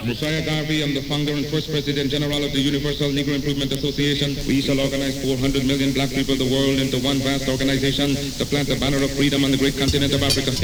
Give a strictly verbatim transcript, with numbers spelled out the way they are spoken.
Messiah Garvey, I'm the founder and first President General of the Universal Negro Improvement Association. We shall organize four hundred million black people of the world into one vast organization to plant the banner of freedom on the great continent of Africa.